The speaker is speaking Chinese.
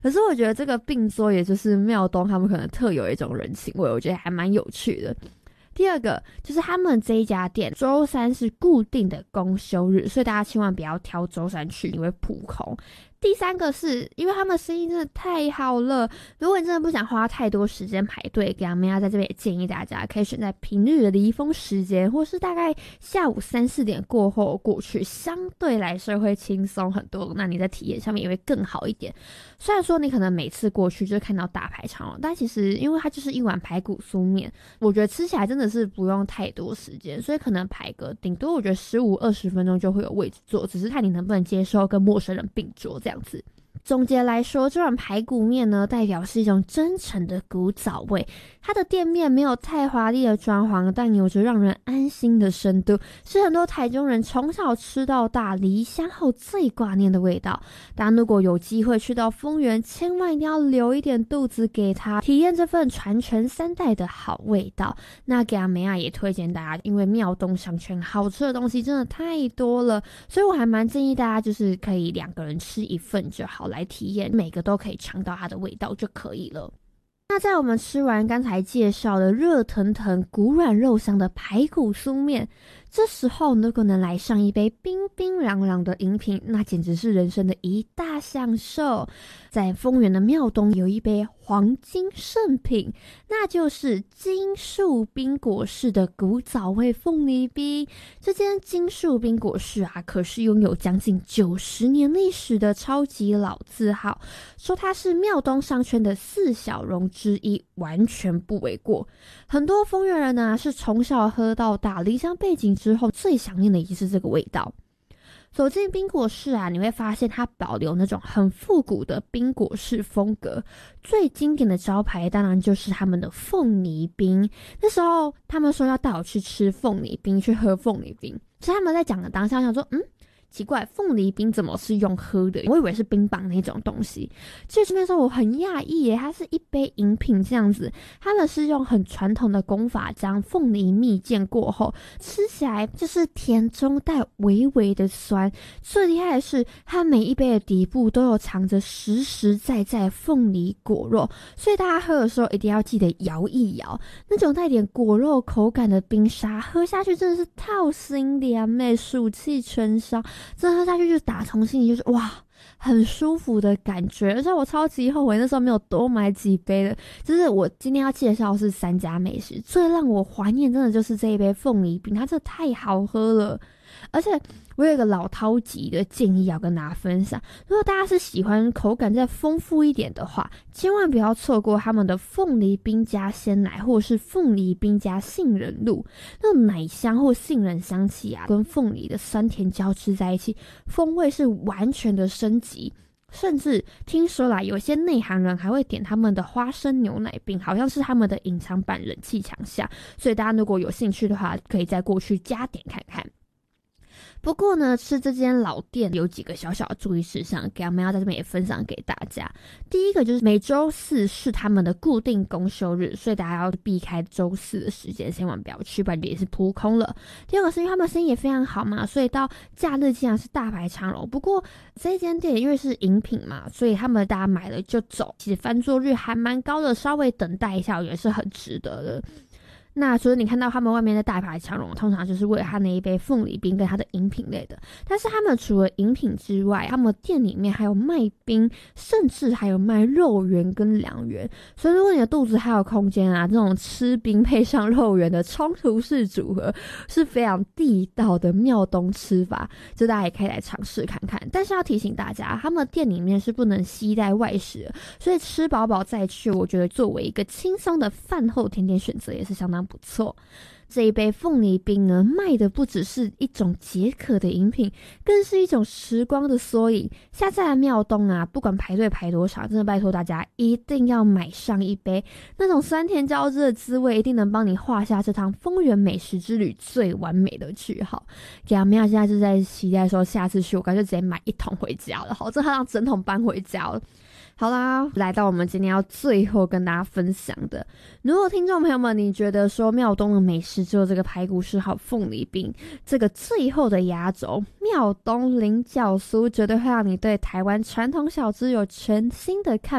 可是我觉得这个并桌也就是庙东他们可能特有一种人情味，我觉得还蛮有趣的。第二个就是他们这一家店周三是固定的公休日，所以大家千万不要挑周三去，因为扑空。第三个是因为他们生意真的太好了，如果你真的不想花太多时间排队，给阿妹在这边也建议大家可以选在平日的离峰时间，或是大概下午3、4点过后过去，相对来说会轻松很多，那你在体验上面也会更好一点。虽然说你可能每次过去就看到大排长龙，但其实因为它就是一碗排骨酥面，我觉得吃起来真的是不用太多时间，所以可能排个顶多我觉得15、20分钟就会有位置坐，只是看你能不能接受跟陌生人并桌这样子。总结来说，这碗排骨面呢，代表是一种真诚的古早味。它的店面没有太华丽的装潢，但有着让人安心的深度，是很多台中人从小吃到大，离乡后最挂念的味道。大家如果有机会去到丰原，千万一定要留一点肚子给他，体验这份传承3代的好味道。那给阿梅亚也推荐大家，因为庙东商圈好吃的东西真的太多了，所以我还蛮建议大家就是可以2个人吃1份就好，来体验每个都可以尝到它的味道就可以了。那在我们吃完刚才介绍的热腾腾骨软肉香的排骨酥面，这时候如果能来上一杯冰冰凉凉的饮品，那简直是人生的一大享受。在丰原的庙东有一杯黄金圣品，那就是金树冰果室的古早味凤梨冰。这间金树冰果室啊，可是拥有将近90年历史的超级老字号，说它是庙东商圈的4小龙之一，完全不为过。很多丰原人呢，是从小喝到大，离乡背景之后最想念的也是这个味道。走进冰果室啊，你会发现它保留那种很复古的冰果室风格，最经典的招牌当然就是他们的凤梨冰。那时候他们说要带我去吃凤梨冰，去喝凤梨冰，所以他们在讲的当下想说奇怪，凤梨冰怎么是用喝的？我以为是冰棒那种东西。这边说我很讶异耶，它是一杯饮品这样子，它们是用很传统的工法将凤梨蜜饯过后，吃起来就是甜中带微微的酸。最厉害的是，它每一杯的底部都有藏着实实在在凤梨果肉，所以大家喝的时候一定要记得摇一摇，那种带点果肉口感的冰沙，喝下去真的是透心凉美，暑气全消。真的喝下去就是打从心里就是哇，很舒服的感觉。而且我超级后悔那时候没有多买几杯的，就是我今天要介绍的是3家美食，最让我怀念真的就是这一杯凤梨冰，它真的太好喝了。而且我有一个老饕级的建议要跟大家分享，如果大家是喜欢口感再丰富一点的话，千万不要错过他们的凤梨冰加鲜奶，或者是凤梨冰加杏仁露，那种奶香或杏仁香气啊，跟凤梨的酸甜交织在一起，风味是完全的升级。甚至听说啦，有些内行人还会点他们的花生牛奶冰，好像是他们的隐藏版人气强项，所以大家如果有兴趣的话，可以再过去加点看看。不过呢，吃这间老店有几个小小的注意事项，给我们要在这边也分享给大家。第一个就是每周4是他们的固定公休日，所以大家要避开周4的时间，千万不要去，不然也是扑空了。第二个是因为他们生意也非常好嘛，所以到假日竟然是大排长龙。不过这间店因为是饮品嘛，所以他们大家买了就走，其实翻桌率还蛮高的，稍微等待一下我觉得是很值得的。那所以你看到他们外面的大排长龙，通常就是为了他那一杯凤梨冰跟他的饮品类的。但是他们除了饮品之外，他们店里面还有卖冰，甚至还有卖肉圆跟凉圆。所以如果你的肚子还有空间啊，这种吃冰配上肉圆的冲突式组合是非常地道的庙东吃法，这大家也可以来尝试看看。但是要提醒大家，他们店里面是不能携带外食的，所以吃饱饱再去，我觉得作为一个轻松的饭后甜点选择也是相当不错。这一杯凤梨冰呢，卖的不只是一种解渴的饮品，更是一种时光的缩影。下次来庙东啊，不管排队排多长，真的拜托大家一定要买上一杯，那种酸甜交织的滋味，一定能帮你画下这趟丰原美食之旅最完美的句号。给阿妙现在就在期待说，下次去我干脆直接买1桶回家了，好，这让整桶搬回家了。 好啦，来到我们今天要最后跟大家分享的，如果听众朋友们你觉得说庙东的美食只有这个排骨式好凤梨饼，这个最后的压轴庙东菱角酥绝对会让你对台湾传统小吃有全新的看